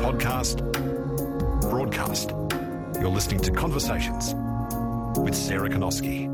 Podcast, broadcast. You're listening to Conversations with Sarah Konoski.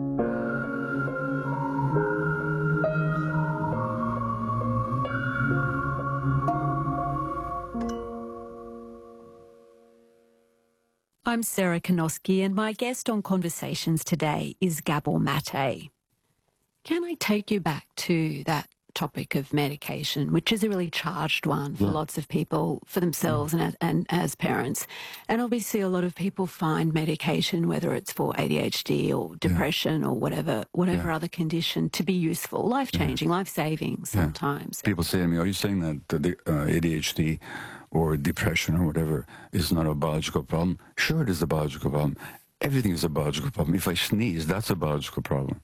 I'm Sarah Konoski, and my guest on Conversations today is Gabor Mate. Can I take you back to that topic of medication, which is a really charged one for lots of people, for themselves and as parents? And obviously a lot of people find medication, whether it's for ADHD or depression or whatever other condition, to be useful, life-changing, life-saving sometimes. People say to me, are you saying that the ADHD or depression or whatever is not a biological problem? Sure, it is a biological problem. Everything is a biological problem. If I sneeze, that's a biological problem.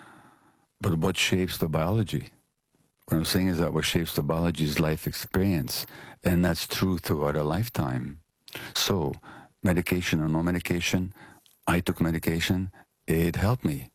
But what shapes the biology? What I'm saying is that what shapes the biology is life experience, and that's true throughout a lifetime. So, medication or no medication, I took medication, it helped me.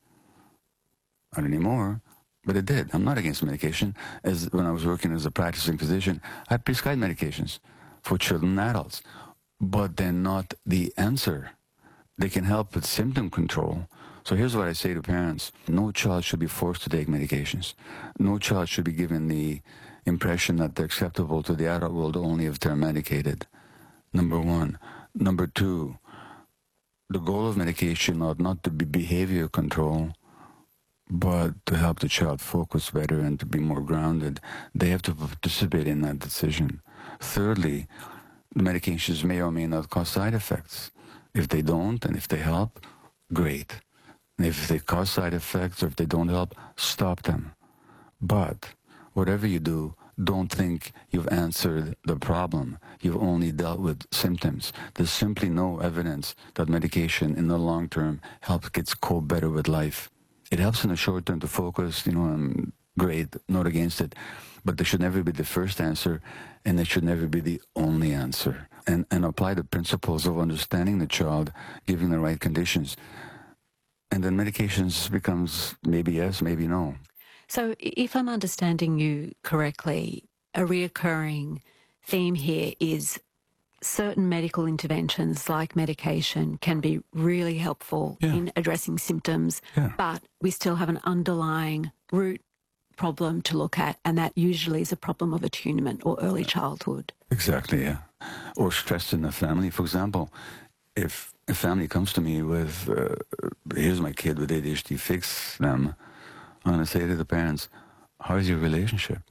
Not anymore, but it did. I'm not against medication. As when I was working as a practicing physician, I prescribed medications for children and adults, but they're not the answer. They can help with symptom control. So here's what I say to parents. No child should be forced to take medications. No child should be given the impression that they're acceptable to the adult world only if they're medicated. Number one. Number two, the goal of medication ought not to be behavior control, but to help the child focus better and to be more grounded. They have to participate in that decision. Thirdly, the medications may or may not cause side effects. If they don't, and if they help, great. And if they cause side effects or if they don't help, stop them. But whatever you do, don't think you've answered the problem. You've only dealt with symptoms. There's simply no evidence that medication in the long term helps kids cope better with life. It helps in the short term to focus, great, not against it. But they should never be the first answer, and they should never be the only answer. And apply the principles of understanding the child, giving the right conditions. And then medications becomes maybe yes, maybe no. So if I'm understanding you correctly, a reoccurring theme here is certain medical interventions like medication can be really helpful in addressing symptoms, but we still have an underlying root problem to look at, and that usually is a problem of attunement or early childhood. Exactly, yeah. Or stress in the family. For example, if a family comes to me with, here's my kid with ADHD, fix them, I'm going to say to the parents, how's your relationship?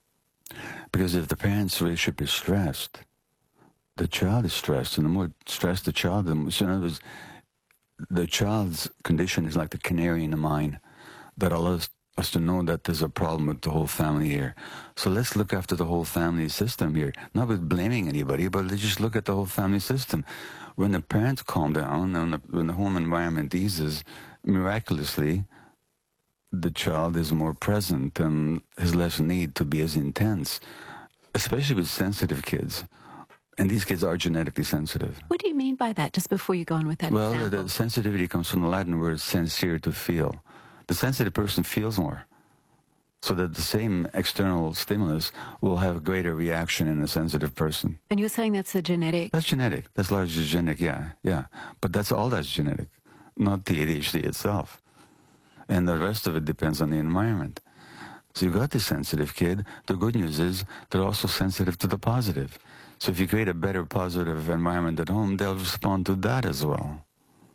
Because if the parents' relationship is stressed, the child is stressed, and the more stressed the child, the more, so in other words, the child's condition is like the canary in the mine that allows us to know that there's a problem with the whole family here. So let's look after the whole family system here, not with blaming anybody, but let's just look at the whole family system. When the parents calm down and when the home environment eases, miraculously, the child is more present and has less need to be as intense, especially with sensitive kids. And these kids are genetically sensitive. What do you mean by that, just before you go on with that example? Well, the sensitivity comes from the Latin word sensere, to feel. The sensitive person feels more, so that the same external stimulus will have a greater reaction in a sensitive person. And you're saying that's a genetic? That's genetic. That's largely genetic, yeah. But that's genetic, not the ADHD itself. And the rest of it depends on the environment. So you got this sensitive kid. The good news is they're also sensitive to the positive. So if you create a better positive environment at home, they'll respond to that as well.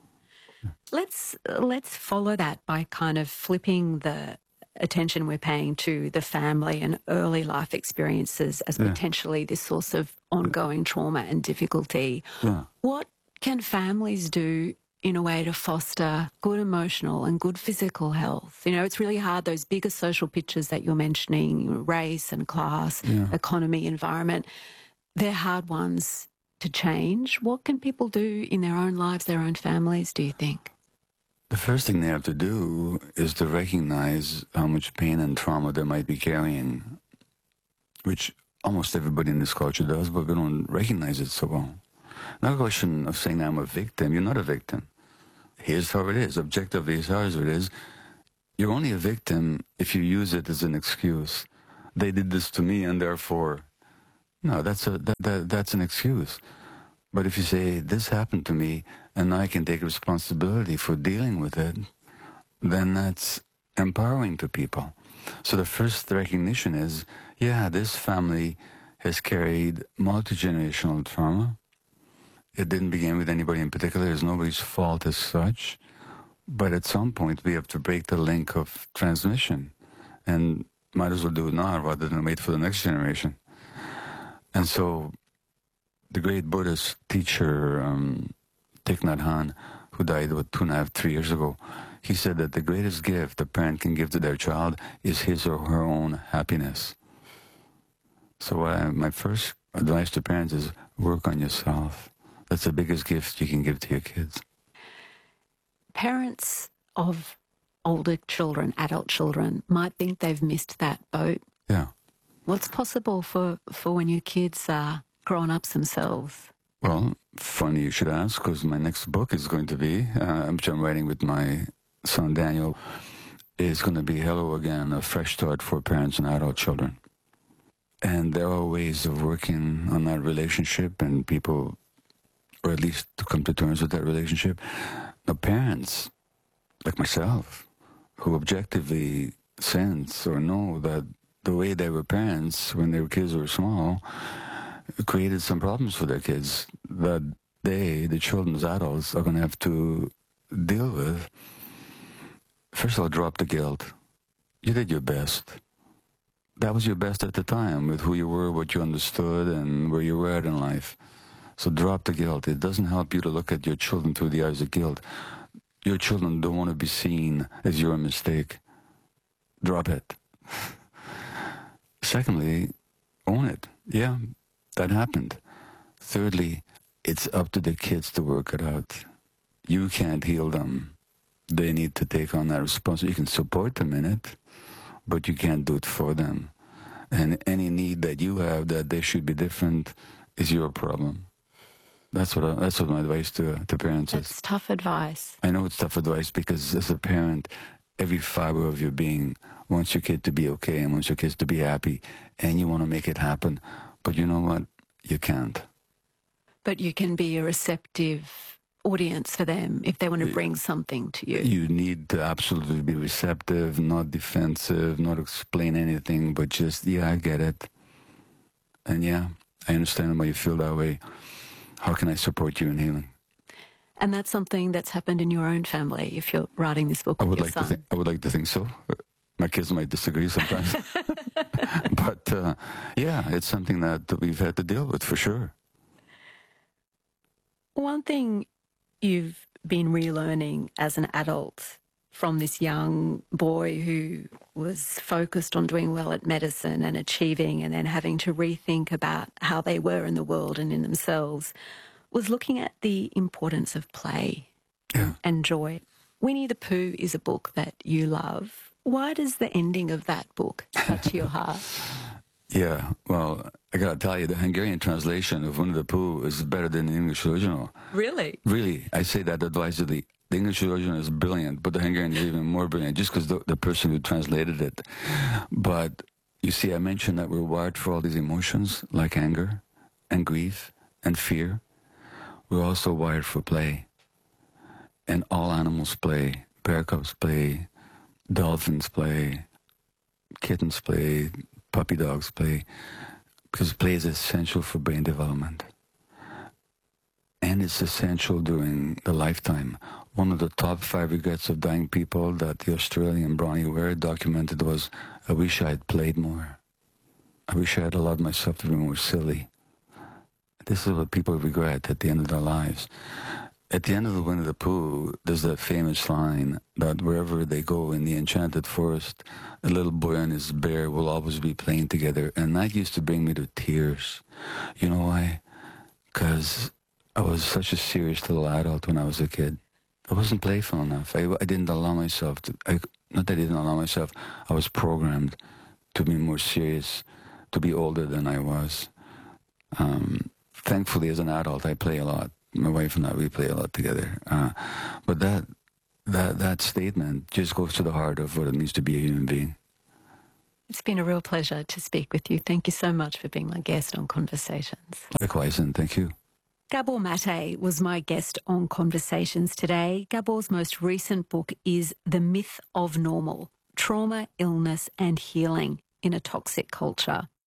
Let's follow that by kind of flipping the attention we're paying to the family and early life experiences as potentially this source of ongoing trauma and difficulty. What can families do in a way to foster good emotional and good physical health? It's really hard, those bigger social pictures that you're mentioning, race and class, economy, environment, they're hard ones to change. What can people do in their own lives, their own families, do you think? The first thing they have to do is to recognize how much pain and trauma they might be carrying, which almost everybody in this culture does, but we don't recognize it so well. Not a question of saying I'm a victim. You're not a victim. Here's how it is. Objectively, here's how it is. You're only a victim if you use it as an excuse. They did this to me, and therefore No, that's an excuse. But if you say, this happened to me, and I can take responsibility for dealing with it, then that's empowering to people. So the first recognition is, yeah, this family has carried multi-generational trauma. It didn't begin with anybody in particular. It's nobody's fault as such. But at some point, we have to break the link of transmission. And might as well do it now rather than wait for the next generation. And so the great Buddhist teacher, Thich Nhat Hanh, who died, 2.5, 3 years ago, he said that the greatest gift a parent can give to their child is his or her own happiness. So my first advice to parents is work on yourself. That's the biggest gift you can give to your kids. Parents of older children, adult children, might think they've missed that boat. Yeah. What's possible for when your kids are grown-ups themselves? Well, funny you should ask, because my next book is going to be, which I'm writing with my son Daniel, is going to be Hello Again, a fresh start for parents and adult children. And there are ways of working on that relationship and people, or at least to come to terms with that relationship. The parents, like myself, who objectively sense or know that the way they were parents when their kids were small created some problems for their kids that they, the children as adults, are going to have to deal with. First of all, drop the guilt. You did your best. That was your best at the time with who you were, what you understood, and where you were at in life. So drop the guilt. It doesn't help you to look at your children through the eyes of guilt. Your children don't want to be seen as your mistake. Drop it. Secondly, own it. Yeah, that happened. Thirdly, it's up to the kids to work it out. You can't heal them. They need to take on that responsibility. You can support them in it, but you can't do it for them. And any need that you have that they should be different is your problem. That's what my advice to parents is. That's tough advice. I know it's tough advice because as a parent, every fiber of your being wants your kid to be okay and wants your kids to be happy, and you want to make it happen. But you know what? You can't. But you can be a receptive audience for them if they want to bring something to you. You need to absolutely be receptive, not defensive, not explain anything, but just, yeah, I get it. And yeah, I understand why you feel that way. How can I support you in healing? And that's something that's happened in your own family if you're writing this book with your son. I would like to think so. My kids might disagree sometimes. But yeah, it's something that we've had to deal with for sure. One thing you've been relearning as an adult from this young boy who was focused on doing well at medicine and achieving and then having to rethink about how they were in the world and in themselves was looking at the importance of play and joy. Winnie the Pooh is a book that you love. Why does the ending of that book touch your heart? Yeah, well, I got to tell you, the Hungarian translation of Winnie the Pooh is better than the English original. Really? Really. I say that advisedly. The English original is brilliant, but the Hungarian is even more brilliant, just because the person who translated it. But you see, I mentioned that we're wired for all these emotions, like anger and grief and fear. We're also wired for play. And all animals play. Bear cubs play. Dolphins play. Kittens play. Puppy dogs play. Because play is essential for brain development. And it's essential during the lifetime. One of the top 5 regrets of dying people that the Australian Bronnie Ware documented was, I wish I had played more. I wish I had allowed myself to be more silly. This is what people regret at the end of their lives. At the end of the Winnie the Pooh, there's that famous line that wherever they go in the enchanted forest, a little boy and his bear will always be playing together. And that used to bring me to tears. You know why? Because I was such a serious little adult when I was a kid. I wasn't playful enough. I didn't allow myself to, not that I didn't allow myself, I was programmed to be more serious, to be older than I was. Thankfully, as an adult, I play a lot. My wife and I, we play a lot together. But that statement just goes to the heart of what it means to be a human being. It's been a real pleasure to speak with you. Thank you so much for being my guest on Conversations. Likewise, and thank you. Gabor Mate was my guest on Conversations today. Gabor's most recent book is The Myth of Normal: Trauma, Illness and Healing in a Toxic Culture.